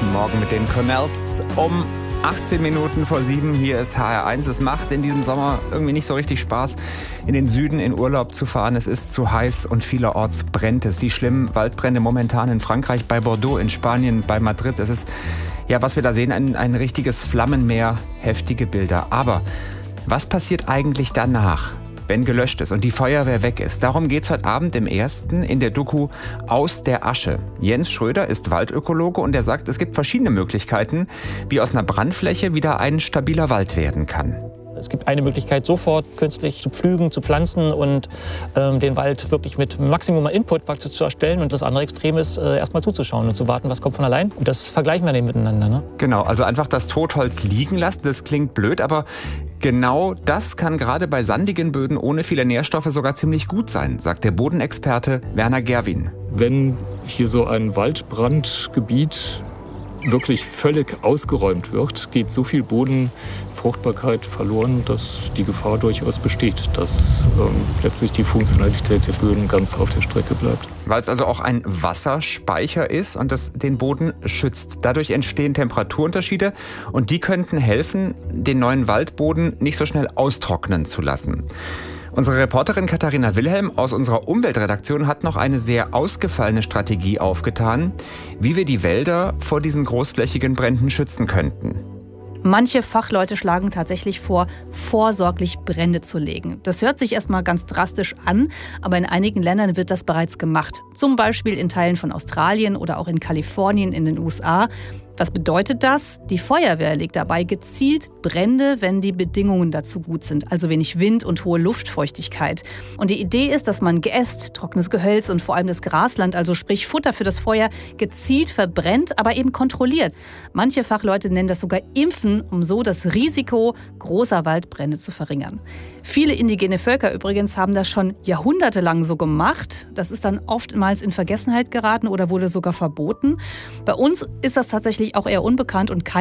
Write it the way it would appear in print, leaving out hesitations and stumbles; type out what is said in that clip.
Guten Morgen mit den Cornells um 18 Minuten vor 7. Hier ist HR1. Es macht in diesem Sommer irgendwie nicht so richtig Spaß, in den Süden in Urlaub zu fahren. Es ist zu heiß und vielerorts brennt es. Die schlimmen Waldbrände momentan in Frankreich, bei Bordeaux, in Spanien, bei Madrid. Es ist, ja, was wir da sehen, ein richtiges Flammenmeer, heftige Bilder. Aber was passiert eigentlich danach, wenn gelöscht ist und die Feuerwehr weg ist? Darum geht's heute Abend im Ersten in der Doku Aus der Asche. Jens Schröder ist Waldökologe und er sagt, es gibt verschiedene Möglichkeiten, wie aus einer Brandfläche wieder ein stabiler Wald werden kann. Es gibt eine Möglichkeit, sofort künstlich zu pflügen, zu pflanzen und den Wald wirklich mit Maximum Input praktisch zu erstellen. Und das andere Extrem ist, erstmal zuzuschauen und zu warten, was kommt von allein. Und das vergleichen wir dann miteinander. Ne? Genau, also einfach das Totholz liegen lassen, das klingt blöd, aber genau das kann gerade bei sandigen Böden ohne viele Nährstoffe sogar ziemlich gut sein, sagt der Bodenexperte Werner Gerwin. Wenn hier so ein Waldbrandgebiet wirklich völlig ausgeräumt wird, geht so viel Bodenfruchtbarkeit verloren, dass die Gefahr durchaus besteht, dass letztlich die Funktionalität der Böden ganz auf der Strecke bleibt. Weil es also auch ein Wasserspeicher ist und das den Boden schützt. Dadurch entstehen Temperaturunterschiede und die könnten helfen, den neuen Waldboden nicht so schnell austrocknen zu lassen. Unsere Reporterin Katharina Wilhelm aus unserer Umweltredaktion hat noch eine sehr ausgefallene Strategie aufgetan, wie wir die Wälder vor diesen großflächigen Bränden schützen könnten. Manche Fachleute schlagen tatsächlich vor, vorsorglich Brände zu legen. Das hört sich erstmal ganz drastisch an, aber in einigen Ländern wird das bereits gemacht. Zum Beispiel in Teilen von Australien oder auch in Kalifornien in den USA. Was bedeutet das? Die Feuerwehr legt dabei gezielt Brände, wenn die Bedingungen dazu gut sind, also wenig Wind und hohe Luftfeuchtigkeit. Und die Idee ist, dass man Geäst, trockenes Gehölz und vor allem das Grasland, also sprich Futter für das Feuer, gezielt verbrennt, aber eben kontrolliert. Manche Fachleute nennen das sogar Impfen, um so das Risiko großer Waldbrände zu verringern. Viele indigene Völker übrigens haben das schon jahrhundertelang so gemacht. Das ist dann oftmals in Vergessenheit geraten oder wurde sogar verboten. Bei uns ist das tatsächlich auch eher unbekannt und